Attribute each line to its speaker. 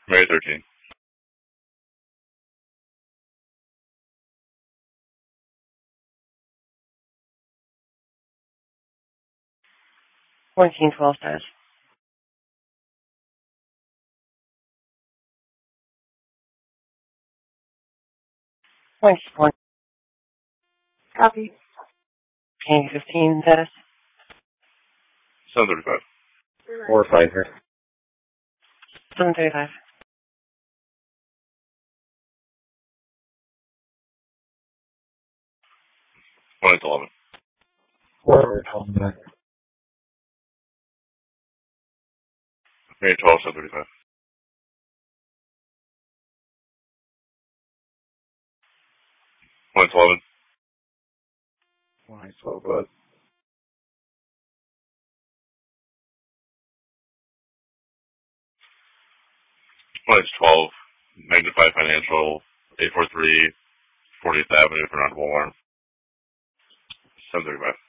Speaker 1: May 13.
Speaker 2: Quarantine 12 says. Point 1. Copy. Candy 15 says.
Speaker 1: 735.
Speaker 3: 4-5 here.
Speaker 2: 735.
Speaker 1: Point 11.
Speaker 3: 4 calling back.
Speaker 1: May 12, 735. Point 11.
Speaker 3: Why 12 good?
Speaker 1: Point 12. Magnify Financial. 843 40th Avenue for non-Walmart. 735.